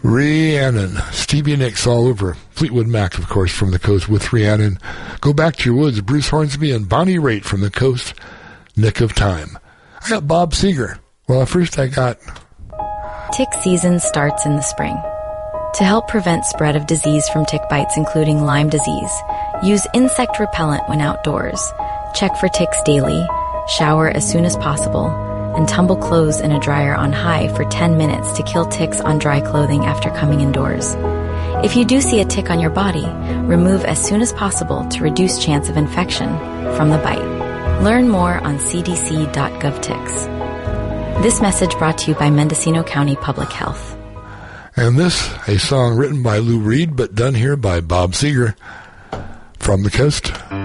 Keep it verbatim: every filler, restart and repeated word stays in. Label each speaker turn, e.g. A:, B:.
A: Rhiannon, Stevie Nicks all over. Fleetwood Mac, of course, from the coast with Rhiannon. Go Back to Your Woods, Bruce Hornsby and Bonnie Raitt from the coast, Nick of Time. I got Bob Seger. Well, at first I got...
B: Tick season starts in the spring. To help prevent spread of disease from tick bites, including Lyme disease, use insect repellent when outdoors. Check for ticks daily, shower as soon as possible, and tumble clothes in a dryer on high for ten minutes to kill ticks on dry clothing after coming indoors. If you do see a tick on your body, remove as soon as possible to reduce chance of infection from the bite. Learn more on c d c dot gov ticks. This message brought to you by Mendocino County Public Health.
A: And this, a song written by Lou Reed, but done here by Bob Seger from the coast.